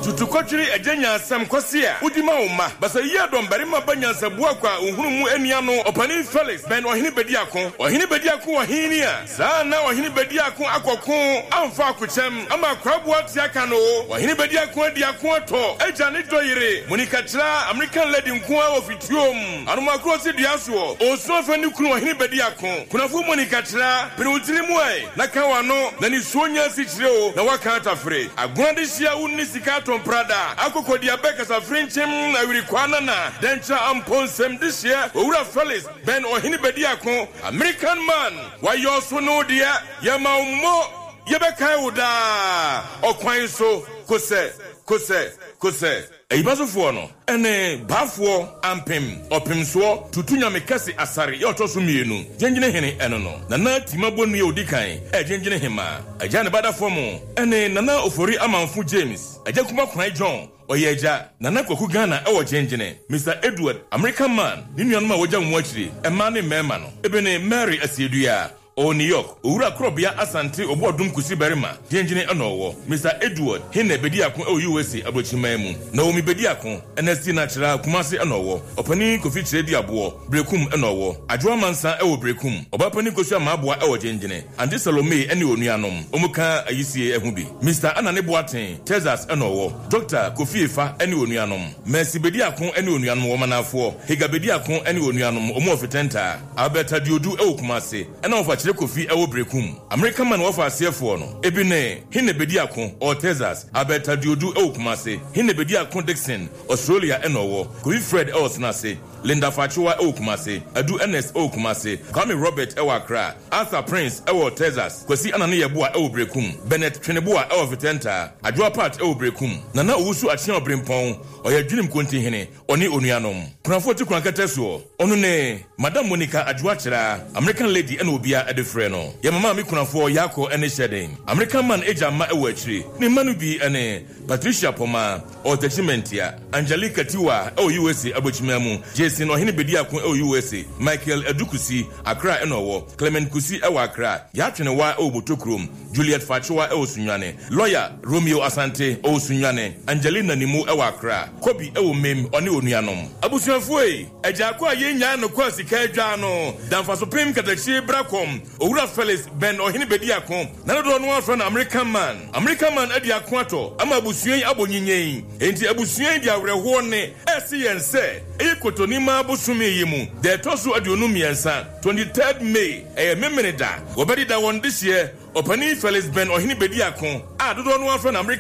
tutukotwiri agenya asem kwasia udima uma basa yia dombarima banyansa buakwa ohunu mu ania no opani Felix Ben ohini bediako ohini a saa na ohini bediako akoko amfa akochem ama kwabua tiaka no ohini bediako adiako to eja ne doyire munikatra American lady nko ofituom anuma krosi diaso osofa ni kunu ohini bediako kunafu munikatra penutiri muai na kawano na ni sonya sichireo na wakata fre agwande sia unni sikato prada akokodi abeka sa frinchem na wirikwana na dencha amponsem this year owura Felix Ben ohini bediako American man why you so no dia yama ummo yebeka uda okwan so kose Eibazofo no ene bafo ampem opemso tutunya mekase asare ye otoso mienu genjine hene eno no nana timabonu ye odikan genjine hema aja ne badafo mo ene nana ofori amanfo James aja kuma kwan John oyeja nana kwaku Ghana ewo genjine Mr Edward American man ni nuanuma woja mu akire ema ne mema no ebene Mary Asiedua o New York owura krobia asante obodum kusi berima genjine enowo Mr Edward hene bediako o USA abochimamu na omi bediako NST natural kumase enowo opani kofi chiredi abo brekum enowo adwa mansa ewo brekum obapani kosu amaboa ewo genjine ande Salome ene onuanom omuka ayisie ehubi Mr Anane Boaten Texas enowo Dr Kofi Efa ene onuanom Mercy bediako ene onuanom wo manafo Higa bediako ene onuanom omu ofitenta Alberta Diodu ewo kumase ena ofa Kofi ewo brekum American man wafa asefo no ebine hine bediako o Texas Alberta Diodu ewo kumase hine bediako Dixon Australia enowo Kofi Fred ewo snase Linda Fachiwa ewo kumase Adu NS ewo kumase Kwame Robert ewo Accra Arthur Prince ewo Texas Kwesi Anane Yeboa ewo brekum Bennett Tweneboa ewo Vitenta Adwa Part ewo brekum Nana Owusu Achia Obrimpon oya dwunim konti hene oni onuanom kunafo ti kunaketeso onu ne Madam Monica Adwa Chira American lady ene obia edefre no ya mama mi kunafo yako ene shedin American man eja ma ewo achire ni manu bi ene Patricia Poma Otachimentia Angelica Tiwa ewo USA abochimamu Jason ohene bediako ewo USA Michael Edukusi Accra enowo Clement Kusi ewo Accra ya twene wa ewo Botokrom Juliet Fachiwa ewo Sunyane lawyer Romeo Asante ewo Sunyane Angelina Nimu ewo Accra Kobi ewo mem oni onuanom abusuafo eja kwa yenya no kwa sika adwa no danfa so pem katachi brakom owura Felix Ben ohene bediako na do no afro na American man adi akwato ama abusuan abonyinyen enti abusuan dia werehwo ne esiyense eyekotoni ma abusumi yimu de toso aduonu miensa 23rd May memeneda obedi da won this year opani Felix Ben ohene bediako a do no afro na American